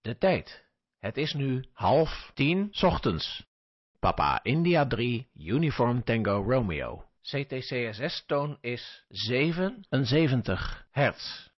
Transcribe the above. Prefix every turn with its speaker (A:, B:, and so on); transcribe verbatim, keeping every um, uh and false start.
A: De tijd. Het is nu half tien 's ochtends. Papa India drie, Uniform Tango Romeo. C T C S S-toon is zevenenzeventig hertz.